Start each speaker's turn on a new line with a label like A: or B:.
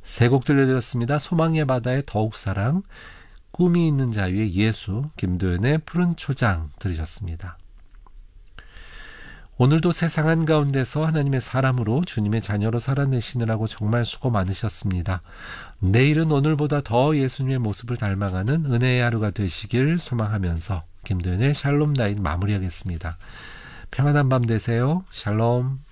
A: 세 곡 들려드렸습니다. 소망의 바다의 더욱 사랑, 꿈이 있는 자유의 예수, 김도연의 푸른 초장 들으셨습니다. 오늘도 세상 한가운데서 하나님의 사람으로 주님의 자녀로 살아내시느라고 정말 수고 많으셨습니다. 내일은 오늘보다 더 예수님의 모습을 닮아가는 은혜의 하루가 되시길 소망하면서 김도연의 샬롬 나잇 마무리하겠습니다. 평안한 밤 되세요. 샬롬.